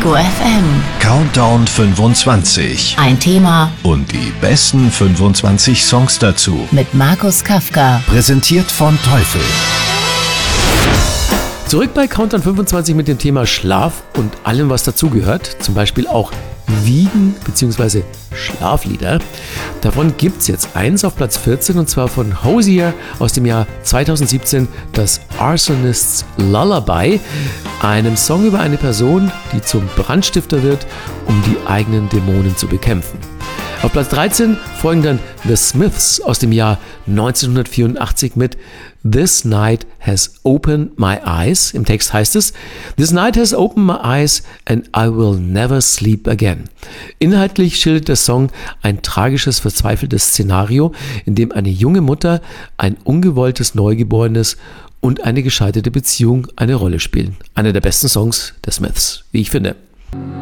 Ego FM. Countdown 25. Ein Thema Und die besten 25 Songs dazu. mit Markus Kafka. Präsentiert von Teufel. Zurück bei Countdown 25 mit dem Thema Schlaf und allem, was dazugehört. Zum Beispiel auch Wiegen bzw. Schlaflieder. Davon gibt es jetzt eins auf Platz 14 und zwar von Hozier aus dem Jahr 2017, das Arsonist's Lullaby, einem Song über eine Person, die zum Brandstifter wird, um die eigenen Dämonen zu bekämpfen. Auf Platz 13 folgen dann The Smiths aus dem Jahr 1984 mit This Night Has Opened My Eyes. Im Text heißt es: This night has opened my eyes and I will never sleep again. Inhaltlich schildert der Song ein tragisches, verzweifeltes Szenario, in dem eine junge Mutter, ein ungewolltes Neugeborenes und eine gescheiterte Beziehung eine Rolle spielen. Einer der besten Songs der Smiths, wie ich finde.